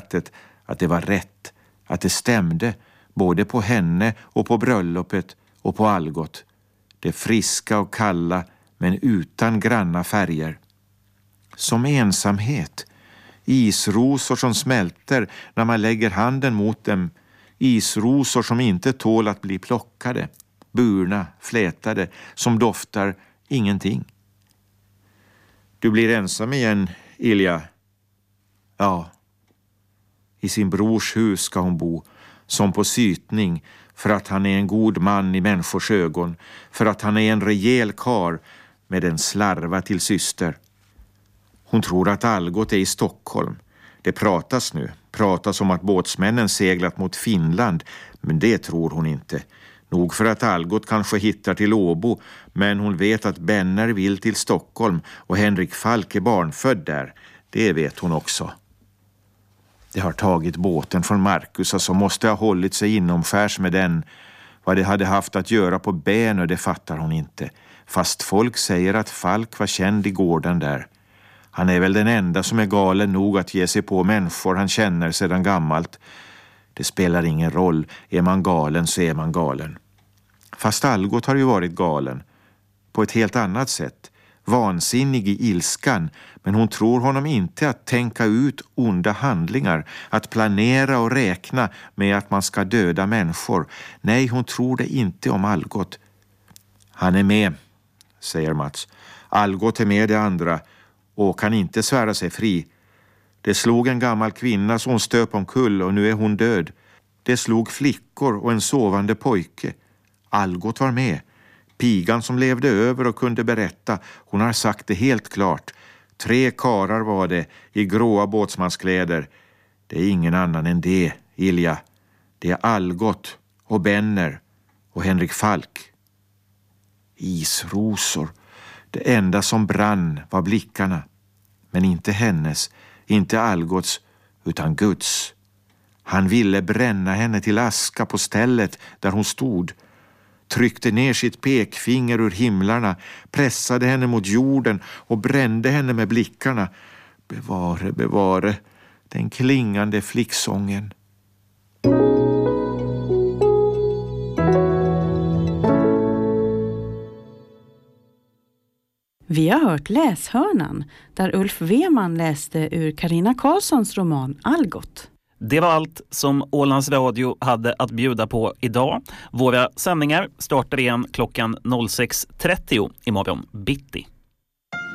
kontraktet att det var rätt, att det stämde både på henne och på bröllopet och på Algot. Det friska och kalla men utan granna färger. Som ensamhet, isrosor som smälter när man lägger handen mot dem, isrosor som inte tål att bli plockade, burna, flätade, som doftar ingenting. Du blir ensam igen, Ilja. Ja, i sin brors hus ska hon bo, som på sytning, för att han är en god man i människors ögon, för att han är en rejäl kar med en slarva till syster. Hon tror att Algot är i Stockholm. Det pratas nu. Pratas om att båtsmännen seglat mot Finland, men det tror hon inte. Nog för att Algot kanske hittar till Åbo, men hon vet att Benner vill till Stockholm och Henrik Falk är barnfödd där. Det vet hon också. Det har tagit båten från Marcus som måste ha hållit sig inomskärs med den. Vad det hade haft att göra på Bänö, det fattar hon inte. Fast folk säger att Falk var känd i gården där. Han är väl den enda som är galen nog att ge sig på människor han känner sedan gammalt. Det spelar ingen roll, är man galen så är man galen. Fast Algot har ju varit galen. På ett helt annat sätt. Vansinnig i ilskan, men hon tror honom inte att tänka ut onda handlingar, att planera och räkna med att man ska döda människor. Nej, hon tror det inte om Algot. Han är med, säger Mats. Algot är med det andra och kan inte svära sig fri. Det slog en gammal kvinna så hon stöp omkull och nu är hon död. Det slog flickor och en sovande pojke. Algot var med. Pigan som levde över och kunde berätta, hon har sagt det helt klart. 3 karar var det i gråa båtsmanskläder. Det är ingen annan än det, Ilja. Det är Algot och Benner och Henrik Falk. Isrosor. Det enda som brann var blickarna. Men inte hennes, inte Algots, utan Guds. Han ville bränna henne till aska på stället där hon stod. Tryckte ner sitt pekfinger ur himlarna, pressade henne mot jorden och brände henne med blickarna. Bevare, bevare, den klingande flicksången. Vi har hört Läshörnan, där Ulf Weman läste ur Carina Karlssons roman Algot. Det var allt som Ålands Radio hade att bjuda på idag. Våra sändningar startar igen klockan 06.30 imorgon bitti.